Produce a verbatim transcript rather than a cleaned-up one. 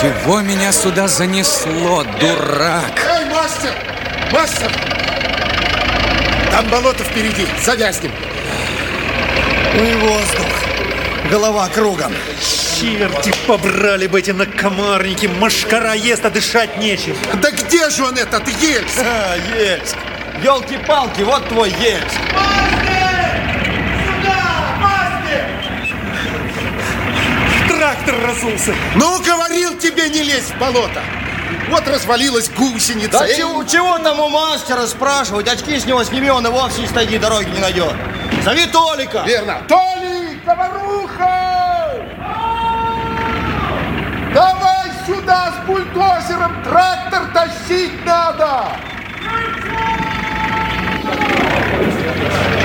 Чего меня сюда занесло, дурак? Эй, мастер! Мастер! Там болото впереди, завязнем. Ой, воздух. Голова кругом. Черти побрали бы эти накомарники. Мошкара ест, а дышать нечем. Да где же он, этот Ельц? А, Ельск. Ёлки-палки, вот твой Ельск. Трактор разулся. Ну, говорил тебе не лезь в болото. Вот развалилась гусеница. Да чего, чего там у мастера спрашивать? Очки с него сними, он и вовсе из тайги дороги не найдет. Зови Толика. Верно. Толик, Говоруха! Давай сюда с бульдозером, трактор тащить надо!